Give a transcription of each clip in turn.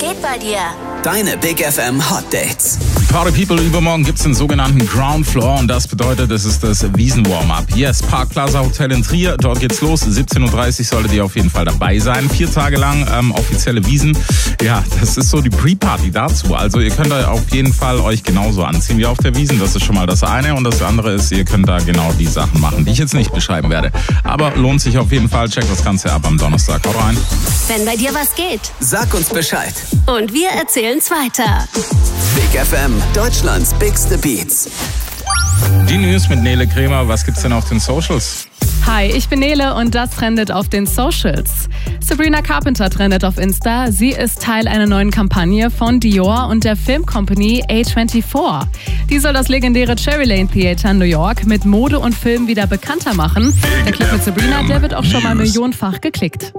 geht bei dir? Deine Big FM Hot Dates. Party People, übermorgen gibt es den sogenannten Ground Floor und das bedeutet, es ist das Wiesen-Warm-Up. Yes, Park Plaza Hotel in Trier, dort geht's los. 17.30 Uhr solltet ihr auf jeden Fall dabei sein. 4 Tage lang offizielle Wiesen. Ja, das ist so die Pre-Party dazu. Also ihr könnt da auf jeden Fall euch genauso anziehen wie auf der Wiesen. Das ist schon mal das eine und das andere ist, ihr könnt da genau die Sachen machen, die ich jetzt nicht beschreiben werde. Aber lohnt sich auf jeden Fall. Checkt das Ganze ab am Donnerstag. Haut rein. Wenn bei dir was geht. Sag uns Bescheid. Und wir erzählen's weiter. Big FM, Deutschlands bigste Beats. Die News mit Nele Kremer. Was gibt's denn auf den Socials? Hi, ich bin Nele und das trendet auf den Socials. Sabrina Carpenter trendet auf Insta. Sie ist Teil einer neuen Kampagne von Dior und der Filmcompany A24. Die soll das legendäre Cherry Lane Theater in New York mit Mode und Film wieder bekannter machen. Der Clip mit Sabrina, der wird auch schon mal millionenfach geklickt.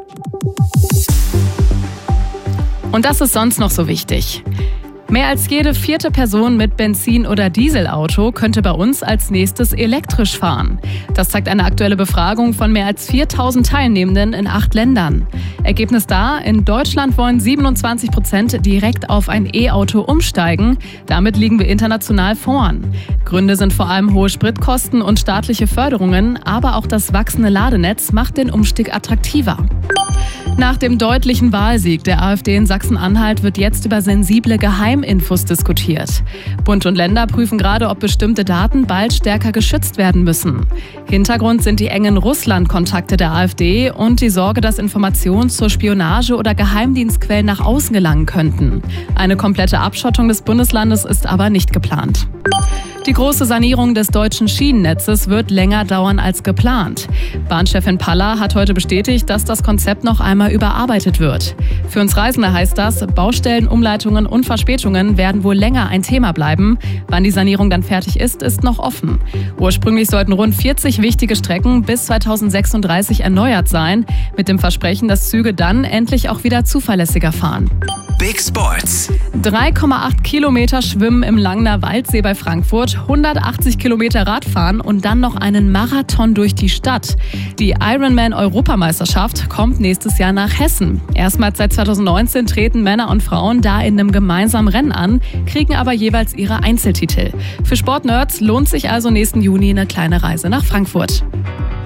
Und das ist sonst noch so wichtig. Mehr als jede 4. Person mit Benzin- oder Dieselauto könnte bei uns als nächstes elektrisch fahren. Das zeigt eine aktuelle Befragung von mehr als 4.000 Teilnehmenden in 8 Ländern. Ergebnis da, in Deutschland wollen 27% direkt auf ein E-Auto umsteigen. Damit liegen wir international vorn. Gründe sind vor allem hohe Spritkosten und staatliche Förderungen, aber auch das wachsende Ladenetz macht den Umstieg attraktiver. Nach dem deutlichen Wahlsieg der AfD in Sachsen-Anhalt wird jetzt über sensible Geheiminfos diskutiert. Bund und Länder prüfen gerade, ob bestimmte Daten bald stärker geschützt werden müssen. Hintergrund sind die engen Russland-Kontakte der AfD und die Sorge, dass Informationen zur Spionage oder Geheimdienstquellen nach außen gelangen könnten. Eine komplette Abschottung des Bundeslandes ist aber nicht geplant. Die große Sanierung des deutschen Schienennetzes wird länger dauern als geplant. Bahnchefin Palla hat heute bestätigt, dass das Konzept noch einmal überarbeitet wird. Für uns Reisende heißt das, Baustellen, Umleitungen und Verspätungen werden wohl länger ein Thema bleiben. Wann die Sanierung dann fertig ist, ist noch offen. Ursprünglich sollten rund 40 wichtige Strecken bis 2036 erneuert sein, mit dem Versprechen, dass Züge dann endlich auch wieder zuverlässiger fahren. Big Sports. 3,8 Kilometer Schwimmen im Langner Waldsee bei Frankfurt, 180 Kilometer Radfahren und dann noch einen Marathon durch die Stadt. Die Ironman-Europameisterschaft kommt nächstes Jahr nach Hessen. Erstmals seit 2019 treten Männer und Frauen da in einem gemeinsamen Rennen an, kriegen aber jeweils ihre Einzeltitel. Für Sportnerds lohnt sich also nächsten Juni eine kleine Reise nach Frankfurt.